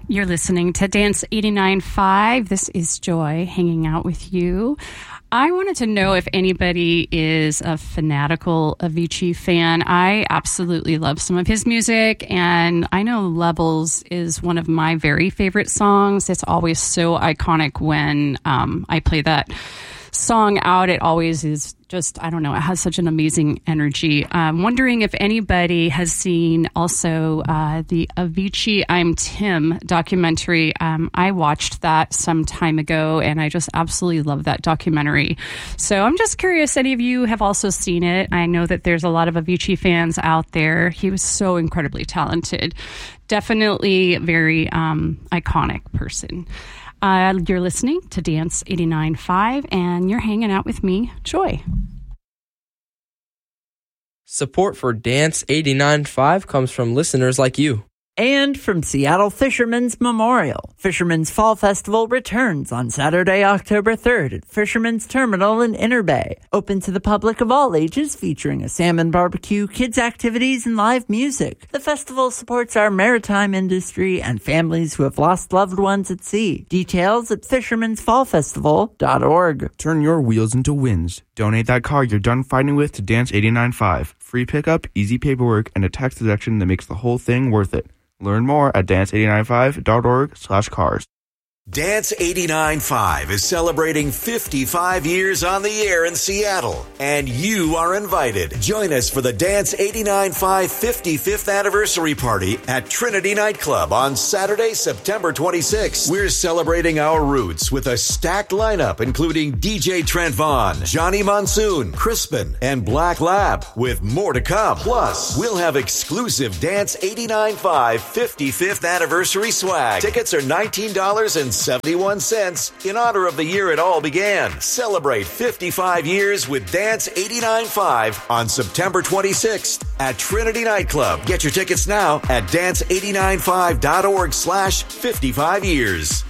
You're listening to Dance 89.5. This is Joy hanging out with you. I wanted to know if anybody is a fanatical Avicii fan. I absolutely love some of his music, and I know Levels is one of my very favorite songs. It's always so iconic when I play that song out. It always is just, I don't know, it has such an amazing energy. I'm wondering if anybody has seen also the Avicii I'm Tim documentary. I watched that some time ago, and I just absolutely love that documentary. So I'm just curious, any of you have also seen it? I know that there's a lot of Avicii fans out there. He was so incredibly talented. Definitely a very iconic person. You're listening to Dance 89.5, and you're hanging out with me, Joy. Support for Dance 89.5 comes from listeners like you. And from Seattle Fishermen's Memorial. Fishermen's Fall Festival returns on Saturday, October 3rd at Fishermen's Terminal in Inner Bay. Open to the public of all ages, featuring a salmon barbecue, kids' activities, and live music. The festival supports our maritime industry and families who have lost loved ones at sea. Details at fishermansfallfestival.org. Turn your wheels into wins. Donate that car you're done fighting with to Dance 89.5. Free pickup, easy paperwork, and a tax deduction that makes the whole thing worth it. Learn more at dance895.org/cars. Dance 89.5 is celebrating 55 years on the air in Seattle, and you are invited. Join us for the Dance 89.5 55th anniversary party at Trinity Nightclub on Saturday, September 26th. We're celebrating our roots with a stacked lineup including DJ Trent Vaughn, Johnny Monsoon, Crispin, and Black Lab, with more to come. Plus, we'll have exclusive Dance 89.5 55th anniversary swag. Tickets are $19.71 in honor of the year it all began. Celebrate 55 years with Dance 89.5 on September 26th at Trinity Nightclub. Get your tickets now at dance895.org/55 years.